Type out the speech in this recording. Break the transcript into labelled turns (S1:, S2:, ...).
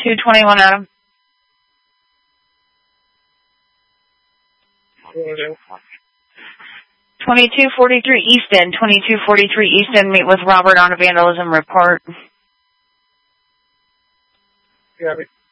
S1: 221 Adam. 2243 East End. 2243 East End. Meet with Robert on a vandalism report.
S2: Yeah,